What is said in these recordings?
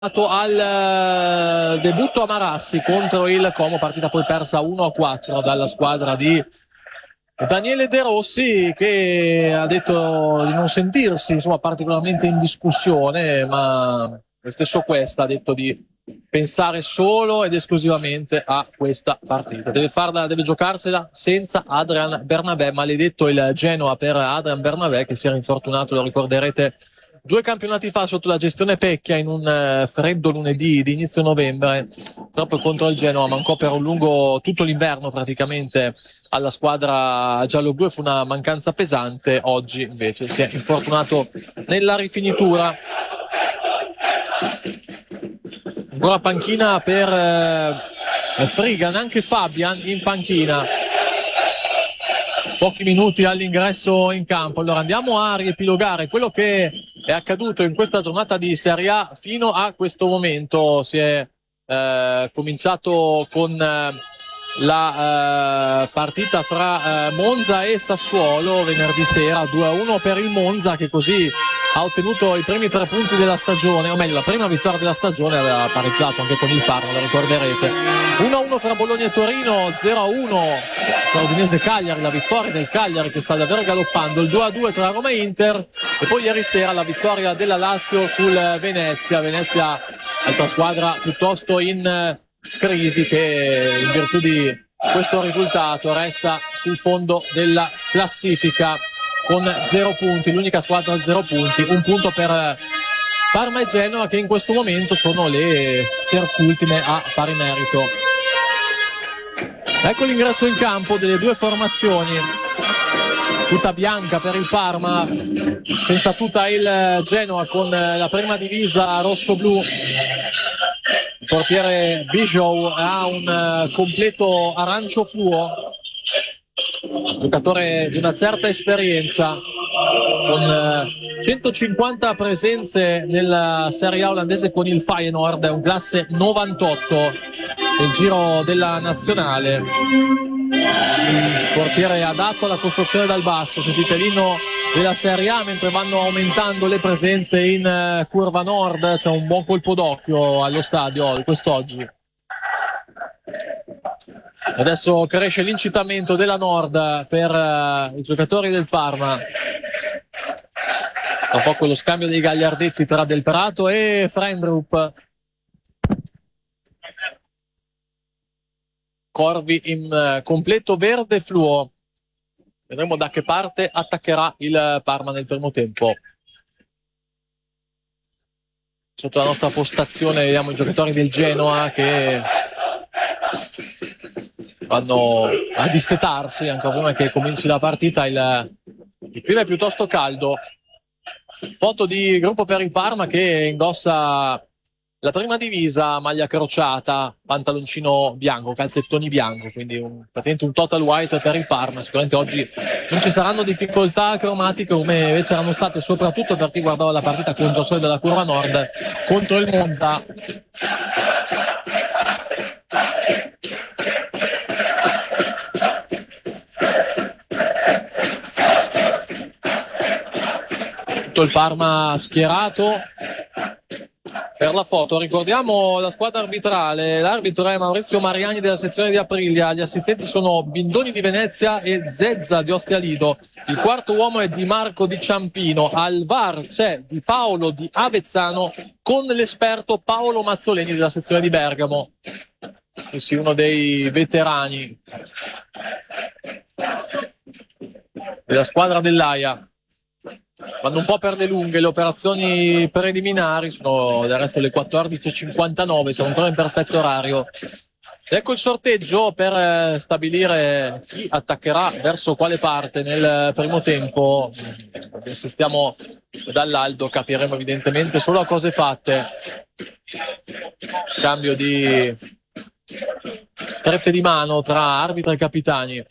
al debutto a Marassi contro il Como, partita poi persa 1-4 dalla squadra di Daniele De Rossi, che ha detto di non sentirsi particolarmente in discussione, ma lo stesso Cuesta ha detto di pensare solo ed esclusivamente a questa partita. Deve giocarsela senza Adrian Bernabé, maledetto il Genoa per Adrian Bernabé, che si era infortunato, lo ricorderete, 2 campionati fa sotto la gestione Pecchia in un freddo lunedì di inizio novembre, proprio contro il Genoa. Mancò per tutto l'inverno praticamente alla squadra giallo-blu, fu una mancanza pesante. Oggi invece si è infortunato nella rifinitura. Ancora panchina per Frigan, anche Fabian in panchina. Pochi minuti all'ingresso in campo. Allora andiamo a riepilogare quello che è accaduto in questa giornata di Serie A fino a questo momento. Si è cominciato con la partita fra Monza e Sassuolo venerdì sera, 2-1 per il Monza, che così ha ottenuto i primi 3 punti della stagione, o meglio la prima vittoria della stagione. Aveva pareggiato anche con il Parma, lo ricorderete. 1-1 fra Bologna e Torino, 0-1 tra Udinese e Cagliari, la vittoria del Cagliari che sta davvero galoppando, il 2-2 tra Roma e Inter, e poi ieri sera la vittoria della Lazio sul Venezia, altra squadra piuttosto in crisi, che in virtù di questo risultato resta sul fondo della classifica con 0 punti, l'unica squadra a 0 punti, un punto per Parma e Genoa, che in questo momento sono le terzultime a pari merito. Ecco l'ingresso in campo delle due formazioni, tuta bianca per il Parma, senza tuta il Genoa con la prima divisa rosso-blu. Il portiere Bijou ha un completo arancio fluo, giocatore di una certa esperienza, con 150 presenze nella Serie A olandese con il Feyenoord, è un classe 98 nel giro della nazionale. Il portiere adatto alla costruzione dal basso, sentite l'inno della Serie A mentre vanno aumentando le presenze in curva nord. C'è un buon colpo d'occhio allo stadio quest'oggi. Adesso cresce l'incitamento della Nord per i giocatori del Parma. Tra poco lo scambio dei gagliardetti tra Del Prato e Frendrup. Corvi in completo verde fluo. Vedremo da che parte attaccherà il Parma nel primo tempo. Sotto la nostra postazione vediamo i giocatori del Genoa che vanno a dissetarsi ancora prima che cominci la partita. Il clima è piuttosto caldo. Foto di gruppo per il Parma, che indossa la prima divisa, maglia crociata, pantaloncino bianco, calzettoni bianco, quindi praticamente un total white per il Parma. Sicuramente oggi non ci saranno difficoltà cromatiche, come invece erano state soprattutto per chi guardava la partita contro Sole della Curva Nord contro il Monza. Tutto il Parma schierato per la foto. Ricordiamo la squadra arbitrale. L'arbitro è Maurizio Mariani della sezione di Aprilia. Gli assistenti sono Bindoni di Venezia e Zezza di Ostia Lido. Il quarto uomo è Di Marco di Ciampino. Al VAR c'è Di Paolo di Avezzano con l'esperto Paolo Mazzoleni della sezione di Bergamo. Sì, uno dei veterani della squadra dell'Aia. Vanno un po' per le lunghe le operazioni preliminari, sono del resto le 14:59, siamo ancora in perfetto orario. Ecco il sorteggio per stabilire chi attaccherà verso quale parte nel primo tempo. Se stiamo dall'alto capiremo evidentemente solo a cose fatte. Scambio di strette di mano tra arbitri e capitani.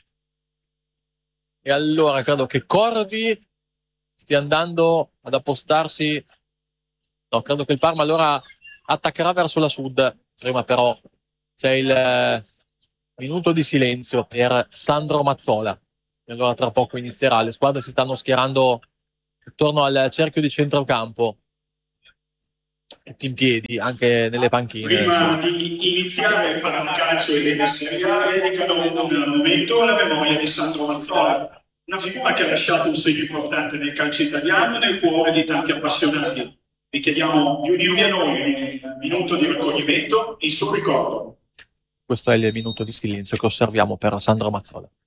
E allora credo che Corvi stia andando ad appostarsi. No, credo che il Parma allora attaccherà verso la sud. Prima però c'è il minuto di silenzio per Sandro Mazzola. E allora tra poco inizierà. Le squadre si stanno schierando attorno al cerchio di centrocampo. tutti in piedi, anche nelle panchine. Prima di iniziare Pallancalcio e Lega Serie A, dedicano un momento alla memoria di Sandro Mazzola, una figura che ha lasciato un segno importante nel calcio italiano e nel cuore di tanti appassionati. Vi chiediamo di unirvi a noi in un minuto di raccoglimento in suo ricordo. Questo è il minuto di silenzio che osserviamo per Sandro Mazzola.